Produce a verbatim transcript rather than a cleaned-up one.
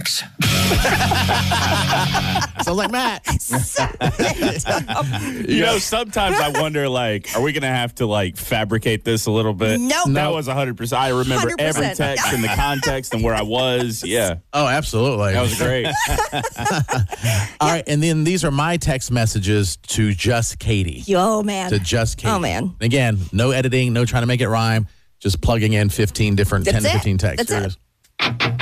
Max. Sounds like Matt. You know, sometimes I wonder, like, are we going to have to, like, fabricate this a little bit? Nope. That was one hundred percent. I remember one hundred percent. every text and the context and where I was. Yeah. Oh, absolutely. That was great. All right, and then these are my text messages to just Katie. Oh, man. To just Katie. Oh, man. Again, no editing, no trying to make it rhyme, just plugging in fifteen different, That's ten to it. fifteen texts. That's Here it. it is.